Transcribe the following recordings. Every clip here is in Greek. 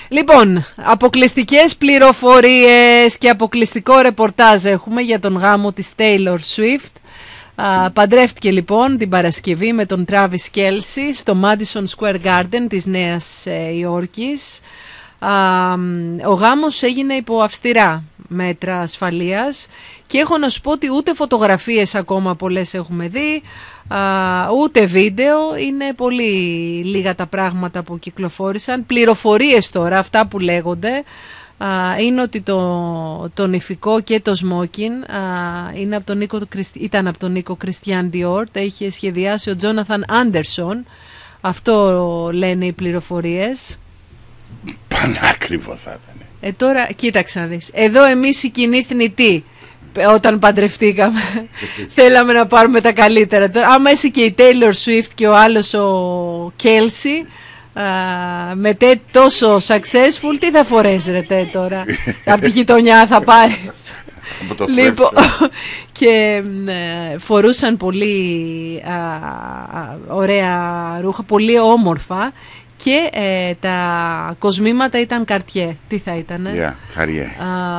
Λοιπόν, αποκλειστικές πληροφορίες και αποκλειστικό ρεπορτάζ έχουμε για τον γάμο της Taylor Swift. Παντρεύτηκε λοιπόν την Παρασκευή με τον Travis Kelce στο Madison Square Garden της Νέας Υόρκης. Ο γάμος έγινε υπό αυστηρά μέτρα ασφαλείας και έχω να σου πω ότι ούτε φωτογραφίες ακόμα πολλές έχουμε δει, ούτε βίντεο. Είναι πολύ λίγα τα πράγματα που κυκλοφόρησαν. Πληροφορίες τώρα, αυτά που λέγονται, είναι ότι το νηφικό και το σμόκιν ήταν από τον Νίκο Κριστιάν Διόρ. Τα είχε σχεδιάσει ο Τζόναθαν Άντερσον. Αυτό λένε οι πληροφορίες. Πανάκριβο θα ήταν. Τώρα κοίταξε να δεις. Εδώ εμείς οι κοινοί θνητοί, όταν παντρευτήκαμε, θέλαμε να πάρουμε τα καλύτερα. Τώρα, άμα είσαι και η Taylor Swift και ο άλλος ο Kelce, με τόσο successful, τι θα φορέσει ρε τώρα? Από τη γειτονιά θα πάρεις. Λοιπόν, και φορούσαν πολύ ωραία ρούχα, πολύ όμορφα. Και τα κοσμήματα ήταν Cartier. Τι θα ήτανε? Cartier.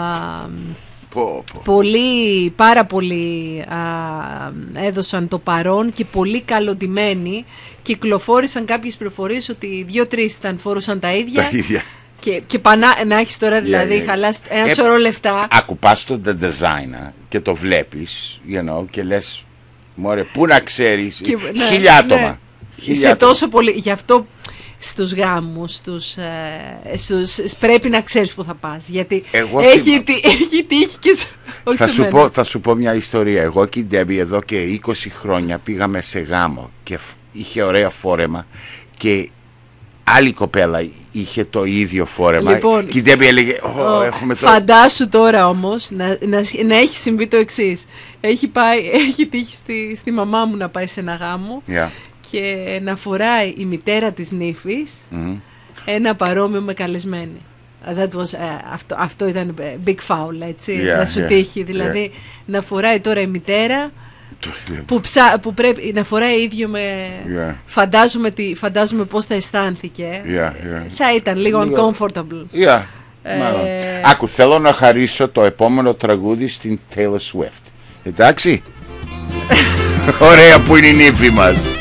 Πολύ, πάρα πολύ έδωσαν το παρόν και πολύ καλοντημένοι. Κυκλοφόρησαν κάποιες πληροφορίες ότι 2-3 φορούσαν τα ίδια. Και να έχεις τώρα δηλαδή χαλάσει ένα σωρό λεφτά. Ακουπάς το designer και το βλέπεις, και λες, μωρέ, πού να ξέρεις, 1000 άτομα. Είσαι τόσο πολύ, γι' αυτό στους γάμους πρέπει να ξέρεις που θα πας, γιατί έχει τύχει και θα σου πω μια ιστορία. Εγώ και η Ντέμπι εδώ και 20 χρόνια πήγαμε σε γάμο και είχε ωραία φόρεμα και άλλη κοπέλα είχε το ίδιο φόρεμα, λοιπόν, και η Ντέμπι έλεγε έχουμε το... Φαντάσου τώρα όμως να έχει συμβεί το εξής. Έχει τύχει στη μαμά μου να πάει σε ένα γάμο και να φοράει η μητέρα της νύφης ένα παρόμοιο με καλεσμένη. Αυτό ήταν big foul, έτσι, να σου τύχει. Δηλαδή να φοράει τώρα η μητέρα που πρέπει να φοράει ίδιο με... Φαντάζομαι πώς θα αισθάνθηκε. Θα ήταν λίγο uncomfortable. Άκου, θέλω να χαρίσω το επόμενο τραγούδι στην Taylor Swift. Εντάξει? Ωραία που είναι η νύφη μας.